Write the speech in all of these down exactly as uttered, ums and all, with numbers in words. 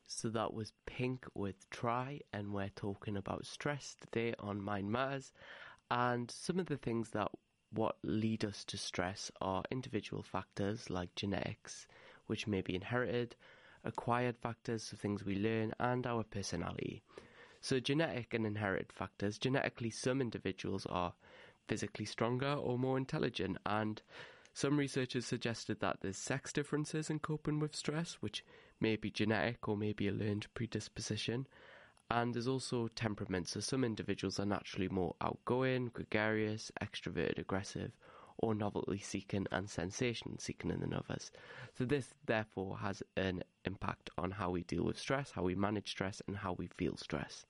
So that was Pink with Try, and we're talking about stress today on Mind Matters. And some of the things that what lead us to stress are individual factors like genetics, which may be inherited, acquired factors, so things we learn, and our personality. So genetic and inherited factors, genetically some individuals are physically stronger or more intelligent, and some researchers suggested that there's sex differences in coping with stress, which may be genetic or may be a learned predisposition. And there's also temperament, so some individuals are naturally more outgoing, gregarious, extroverted, aggressive, or novelty-seeking and sensation-seeking than others. So this, therefore, has an impact on how we deal with stress, how we manage stress, and how we feel stress.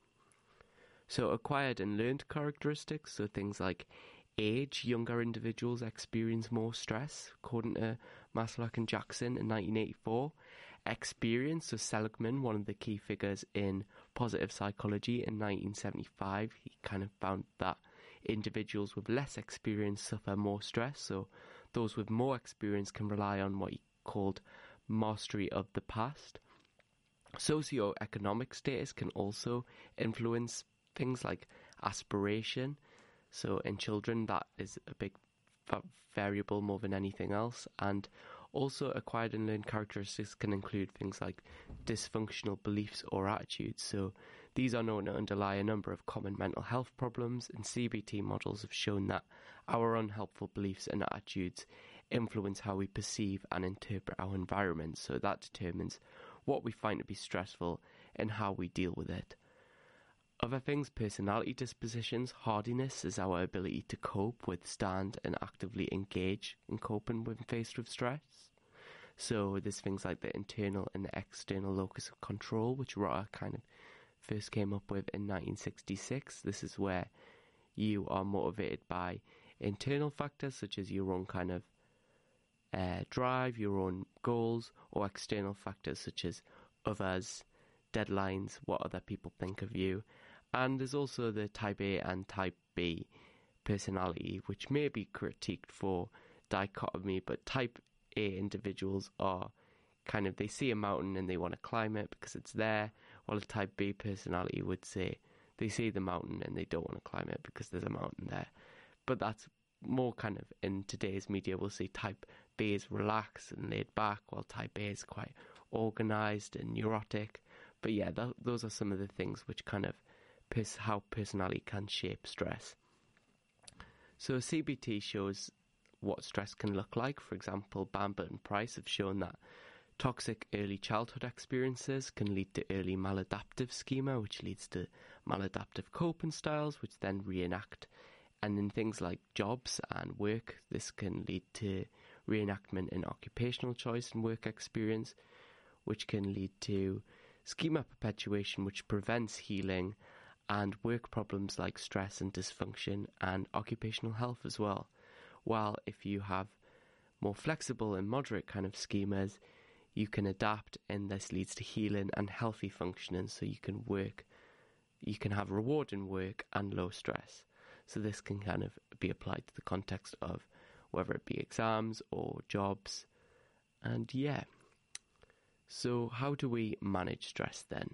So acquired and learned characteristics, so things like age, younger individuals experience more stress, according to Maslach and Jackson in nineteen eighty-four. Experience, so Seligman, one of the key figures in positive psychology in nineteen seventy-five, he kind of found that individuals with less experience suffer more stress, so those with more experience can rely on what he called mastery of the past. Socioeconomic status can also influence things like aspiration. So in children, that is a big variable more than anything else. And also acquired and learned characteristics can include things like dysfunctional beliefs or attitudes. So these are known to underlie a number of common mental health problems, and C B T models have shown that our unhelpful beliefs and attitudes influence how we perceive and interpret our environment. So that determines what we find to be stressful and how we deal with it. Other things, personality dispositions, hardiness is our ability to cope, withstand, and actively engage in coping when faced with stress. So there's things like the internal and the external locus of control, which Rotter kind of first came up with in nineteen sixty-six. This is where you are motivated by internal factors such as your own kind of uh, drive, your own goals, or external factors such as others, deadlines, what other people think of you. And there's also the type A and type B personality, which may be critiqued for dichotomy, but type A individuals are kind of, they see a mountain and they want to climb it because it's there, while a type B personality would say they see the mountain and they don't want to climb it because there's a mountain there. But that's more kind of, in today's media, we'll see type B is relaxed and laid back, while type A is quite organised and neurotic. But yeah, th- those are some of the things which kind of pers- how personality can shape stress. So C B T shows what stress can look like. For example, Bamber and Price have shown that toxic early childhood experiences can lead to early maladaptive schema, which leads to maladaptive coping styles, which then reenact. And in things like jobs and work, this can lead to reenactment in occupational choice and work experience, which can lead to schema perpetuation, which prevents healing, and work problems like stress and dysfunction, and occupational health as well. While if you have more flexible and moderate kind of schemas, you can adapt, and this leads to healing and healthy functioning, so you can work, you can have rewarding work and low stress. So this can kind of be applied to the context of whether it be exams or jobs. And yeah, so how do we manage stress then?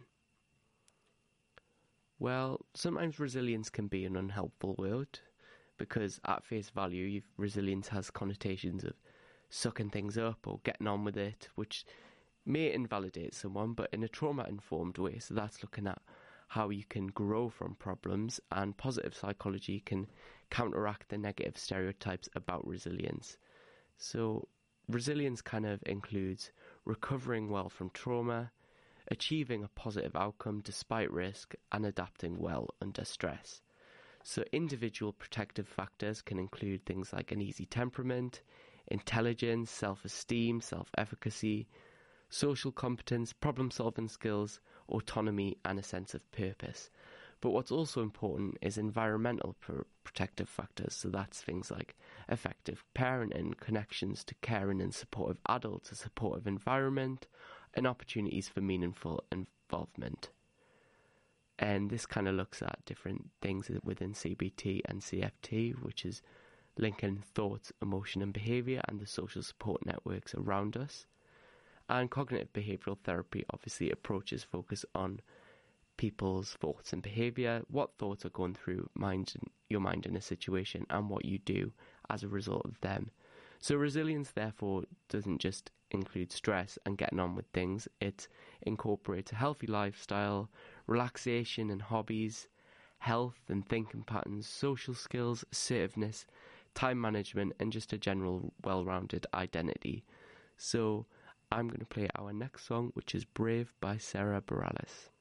Well, sometimes resilience can be an unhelpful word, because at face value, you've, resilience has connotations of sucking things up or getting on with it, which may invalidate someone, but in a trauma-informed way. So that's looking at how you can grow from problems, and positive psychology can counteract the negative stereotypes about resilience. So resilience kind of includes recovering well from trauma, achieving a positive outcome despite risk, and adapting well under stress. So individual protective factors can include things like an easy temperament, intelligence, self-esteem, self-efficacy, social competence, problem-solving skills, autonomy, and a sense of purpose. But what's also important is environmental pr- protective factors. So that's things like effective parenting, connections to caring and supportive adults, a supportive environment, and opportunities for meaningful involvement. And this kind of looks at different things within C B T and C F T, which is linking thoughts, emotion and behaviour and the social support networks around us. And cognitive behavioral therapy obviously approaches focus on people's thoughts and behavior, what thoughts are going through mind your mind in a situation, and what you do as a result of them. So resilience, therefore, doesn't just include stress and getting on with things. It incorporates a healthy lifestyle, relaxation and hobbies, health and thinking patterns, social skills, assertiveness, time management, and just a general well-rounded identity. So I'm going to play our next song, which is Brave by Sarah Bareilles.